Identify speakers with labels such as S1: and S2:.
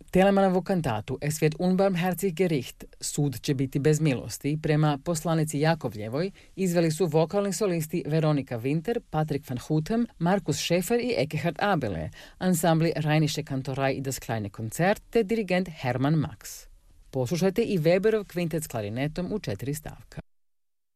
S1: Telemanovu kantatu Es wird unbarmherzig Gericht, sud će biti bez milosti, prema poslanici Jakovljevoj izveli su vokalni solisti Veronika Winter, Patrick van Houten, Markus Schäfer i Ekehard Abele, ansambli Rheinische Kantorei i Das kleine Konzert te dirigent Hermann Max. Poslušajte i Weberov kvintet s klarinetom u 4 stavka.